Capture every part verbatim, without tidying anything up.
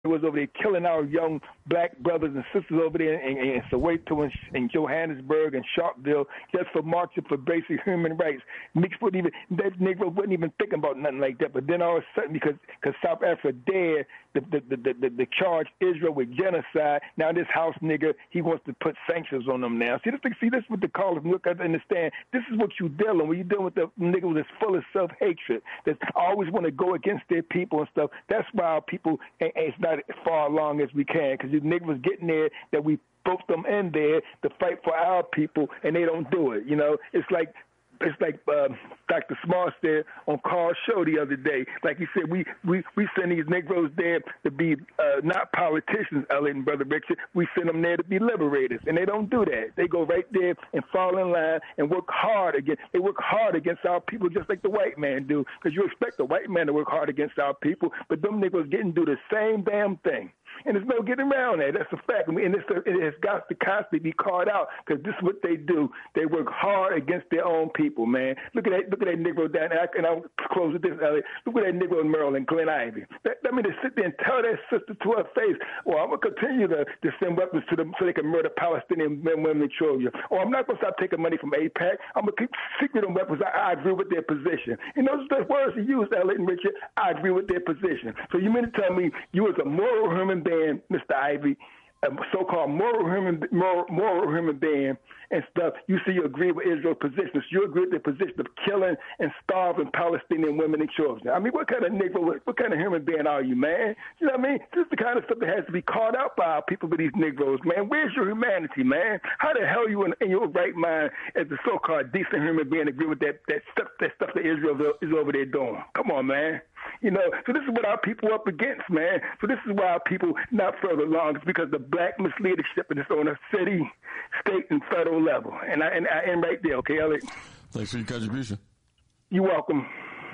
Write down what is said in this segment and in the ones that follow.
was over there killing our young black brothers and sisters over there in, in, in Soweto and, and Johannesburg and Sharpeville just for marching for basic human rights. Mixed with even that Negro wasn't even thinking about nothing like that. But then all of a sudden, because because South Africa dared the the, the, the, the the charge Israel with genocide, now this house nigga he wants to put sanctions on them now. See this see this what the callers look at understand. This is what you dealing when you dealing with the nigga that's full of self hatred that always want to go against their people and stuff. That's why our people ain't, ain't not as far along as we can, because these niggas was getting there that we broke them in there to fight for our people, and they don't do it. You know, it's like it's like uh, Doctor Smart said on Carl's show the other day. Like he said, we we, we send these Negroes there to be uh, not politicians, Elliot and Brother Richard. We send them there to be liberators, and they don't do that. They go right there and fall in line and work hard against. They work hard against our people just like the white man do, because you expect the white man to work hard against our people, but them Negroes getting do the same damn thing. And there's no getting around that. That's a fact. I mean, and it's a, it has got to constantly be called out, because this is what they do. They work hard against their own people, man. Look at that. Look at that Negro down there. And I'll close with this, Elliot. Look at that Negro in Maryland, Glenn Ivy. Let, let me just sit there and tell that sister to her face, well, I'm going to continue to, to send weapons to them so they can murder Palestinian men, women, and children. Or I'm not going to stop taking money from AIPAC. I'm going to keep secret on weapons. I, I agree with their position. And those are the words he used, Elliot and Richard. I agree with their position. So you mean to tell me you as a moral human being, Mister Ivy, a so-called moral human, moral, moral human being and stuff, you see you agree with Israel's position. So you agree with their position of killing and starving Palestinian women and children. I mean, what kind of Negro, what, what kind of human being are you, man? You know what I mean? This is the kind of stuff that has to be called out by our people with these Negroes, man. Where's your humanity, man? How the hell you in, in your right mind as a so-called decent human being agree with that, that stuff that stuff that Israel is over there doing? Come on, man. You know, so this is what our people are up against, man. So this is why our people not further along. It's because the black misleadership is on a city, state, and federal level. And I and I end right there, okay, Elliot? Thanks for your contribution. You're welcome.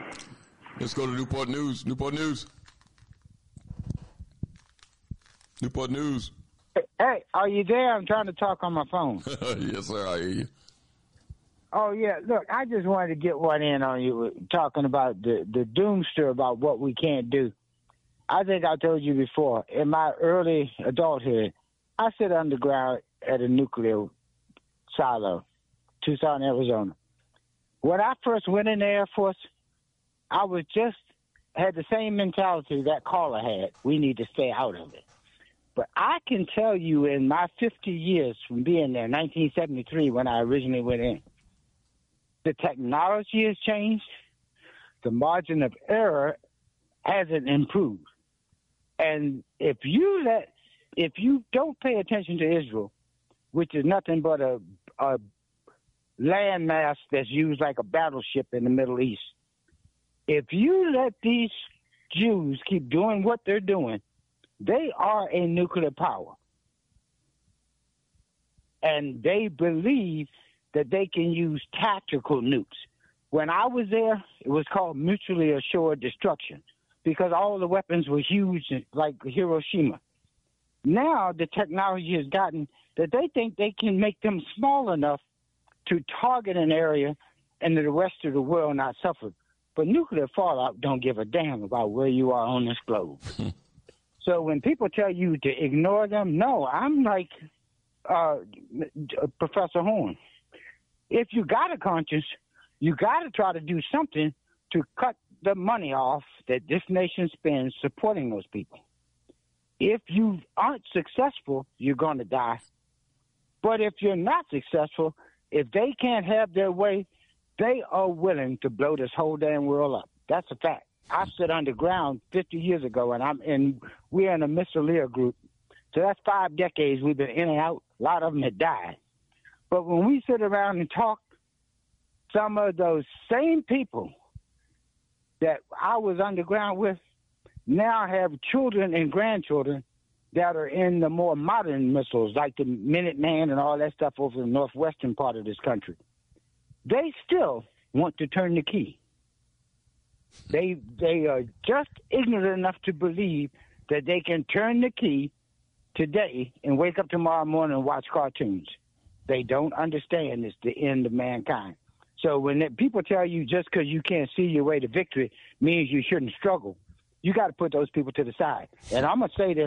Let's go to Newport News. Newport News. Newport News. Hey, are you there? I'm trying to talk on my phone. Yes, sir. I hear you. Oh, yeah. Look, I just wanted to get one in on you talking about the, the doomster about what we can't do. I think I told you before, in my early adulthood, I sit underground at a nuclear silo, Tucson, Arizona. When I first went in the Air Force, I was just had the same mentality that caller had. We need to stay out of it. But I can tell you in my fifty years from being there, nineteen seventy-three when I originally went in, the technology has changed. The margin of error hasn't improved. And if you let, if you don't pay attention to Israel, which is nothing but a, a landmass that's used like a battleship in the Middle East, if you let these Jews keep doing what they're doing, they are a nuclear power. And they believe that they can use tactical nukes. When I was there, it was called mutually assured destruction because all the weapons were huge, like Hiroshima. Now the technology has gotten that they think they can make them small enough to target an area and the rest of the world not suffer. But nuclear fallout don't give a damn about where you are on this globe. So when people tell you to ignore them, no, I'm like uh, Professor Horn. If you got a conscience, you got to try to do something to cut the money off that this nation spends supporting those people. If you aren't successful, you're going to die. But if you're not successful, if they can't have their way, they are willing to blow this whole damn world up. That's a fact. I stood underground fifty years ago, and I'm in. We're in a Missileer group. So that's five decades we've been in and out. A lot of them had died. But when we sit around and talk, some of those same people that I was underground with now have children and grandchildren that are in the more modern missiles, like the Minuteman and all that stuff over the northwestern part of this country. They still want to turn the key. They they are just ignorant enough to believe that they can turn the key today and wake up tomorrow morning and watch cartoons. They don't understand it's the end of mankind. So when people tell you just because you can't see your way to victory means you shouldn't struggle, you got to put those people to the side. And I'm going to say this.